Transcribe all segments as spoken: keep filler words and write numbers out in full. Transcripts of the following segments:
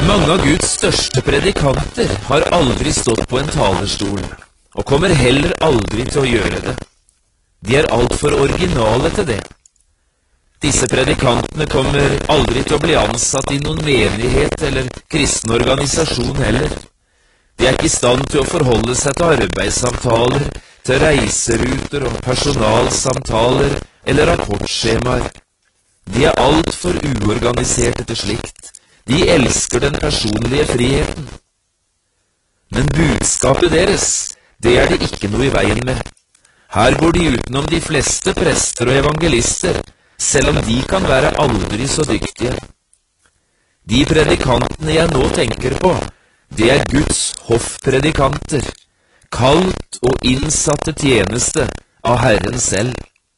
Mange av Guds største predikanter har aldri stått på en talerstol, og kommer heller aldri til å gjøre det. De er alt for originale til det. Disse predikantene kommer aldri til å bli ansatt i noen menighet eller kristen organisasjon heller. De er ikke i stand til å forholde seg til arbeidssamtaler, til reiseruter og personalsamtaler eller rapportskjemaer. De er alt for uorganiserte til slikt. De elsker den personlige friheten. Men budskapet deres, det er det ikke noe i veien med. Her går de utenom de fleste prester og evangelister, selv om de kan være aldri så dyktige. De predikantene jeg nå tenker på, det er Guds hoffpredikanter, kalt og innsatte tjeneste av Herren selv.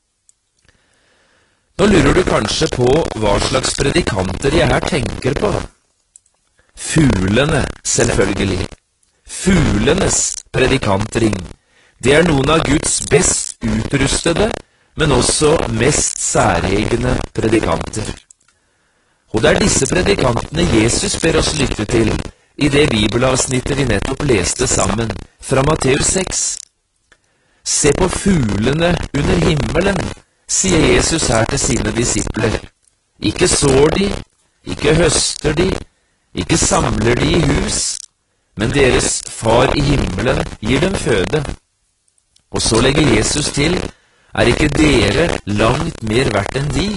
Nå lurer du kanskje på hva slags predikanter jeg her tenker på. Fuglene, selvfølgelig. Fuglenes predikantring. Det er noen av Guds best utrustede, men også mest særegne predikanter. Og det er disse predikantene Jesus ber oss lytte til i det bibelavsnittet vi nettopp leste sammen, fra Matteus seks. Se på fuglene under himmelen, sier Jesus her til sine disipler. Ikke sår de, ikke høster de, ikke samler de i hus, men deres far i himmelen gir dem føde. Og så legger Jesus til, er ikke dere langt mer verdt enn de?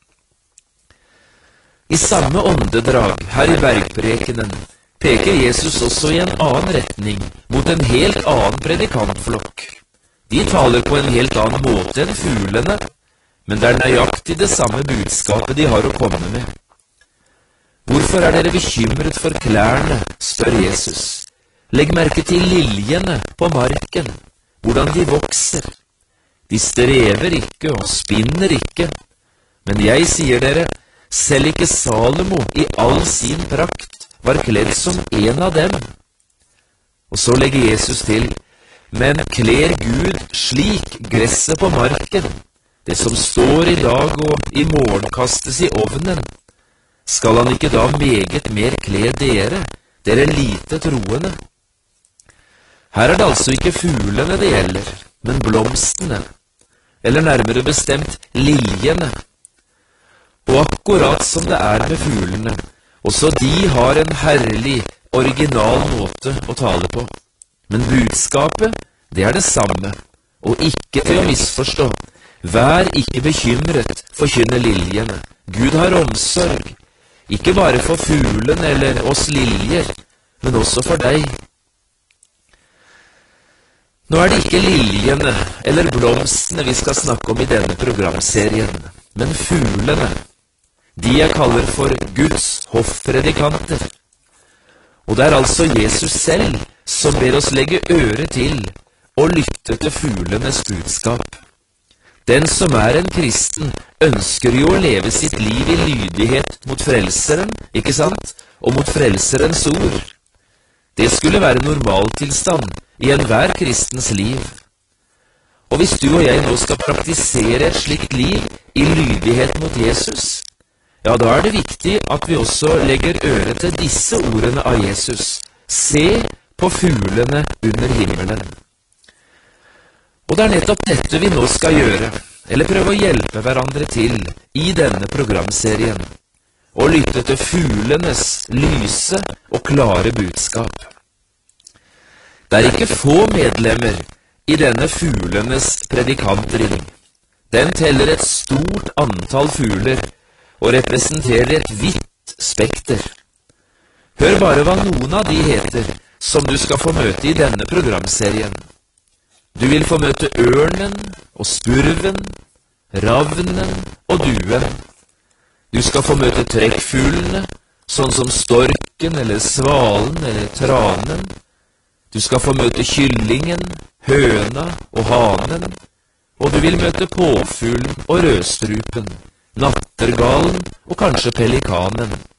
I samme åndedrag, her i bergprekenen, peker Jesus også i en annen retning, mot en helt annen predikantflokk. De taler på en helt annen måte enn fuglene, men det er nøyaktig det samme budskapet de har å komme med. Hvorfor er dere bekymret for klærne, spør Jesus. Legg merke til liljene på marken, hvordan de vokser. De strever ikke og spinner ikke, men jeg sier dere, selv ikke Salomo i all sin prakt var kledd som en av dem. Og så legger Jesus til, men kler Gud slik gresset på marken, det som står i dag og i morgen kastes i ovnen, skal han ikke da meget mer kle dere, dere lite troende? Her er det altså ikke fuglene det gjelder, men blomstene, eller nærmere bestemt liljene. Og akkurat som det er med fuglene, også de har en herlig, original måte å tale på. Men budskapet, det er det samme, og ikke til å misforstå. Vær ikke bekymret, forkynner liljene. Gud har omsorg, ikke bare for fuglen eller oss liljer, men også for deg. Nå er det ikke liljene eller blomstene vi skal snakke om i denne programserien, men fuglene, de jeg kaller for Guds hoffpredikanter. Og det er altså Jesus selv som ber oss legge øre til og lytte til fuglenes budskap. Den som er en kristen ønsker jo å leve sitt liv i lydighet mot frelseren, ikke sant? Og mot frelserens ord. Det skulle være normaltilstand i enhver kristens liv. Og hvis du og jeg nå skal praktisere et slikt liv i lydighet mot Jesus, ja, da er det viktig at vi også legger øre til disse ordene av Jesus. Se på fuglene under himmelen. Og det er nettopp dette vi nå skal gjøre, eller prøve å hjelpe hverandre til i denne programserien, og lytte til fuglenes lyse og klare budskap. Det er ikke få medlemmer i denne fuglenes predikantring. Den teller et stort antall fugler og representerer et vidt spekter. Hør bare hva noen av de heter som du skal få møte i denne programserien. Du vil få møte ørnen og spurven, ravnen og duen. Du skal få møte trekkfuglene, sånn som storken eller svalen eller tranen. Du skal få møte kyllingen, høna og hanen, og du vil møte påfuglen og rødstrupen, nattergalen og kanskje pelikanen.